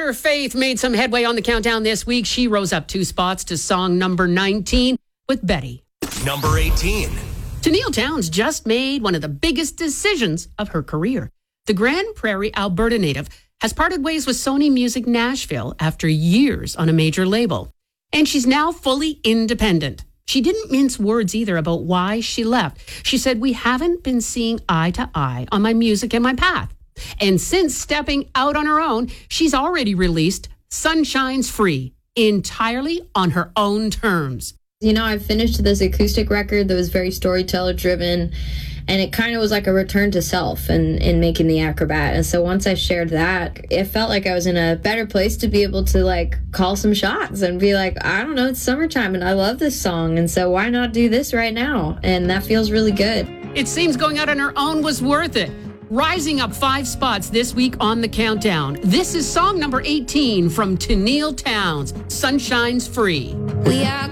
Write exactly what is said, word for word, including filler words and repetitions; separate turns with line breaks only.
Daughter Faith made some headway on the countdown this week. She rose up two spots to song number nineteen with Betty.
Number eighteen.
Tenille Townes just made one of the biggest decisions of her career. The Grand Prairie, Alberta native has parted ways with Sony Music Nashville after years on a major label. And she's now fully independent. She didn't mince words either about why she left. She said, "We haven't been seeing eye to eye on my music and my path." And since stepping out on her own, she's already released Sunshine's Free, entirely on her own terms.
You know, I finished this acoustic record that was very storyteller driven, and it kind of was like a return to self and in making the Acrobat. And so once I shared that, it felt like I was in a better place to be able to like call some shots and be like, I don't know, it's summertime and I love this song, and so why not do this right now? And that feels really good.
It seems going out on her own was worth it. Rising up five spots this week on the countdown. This is song number eighteen from Tenille Townes, Sunshine's Free.
We are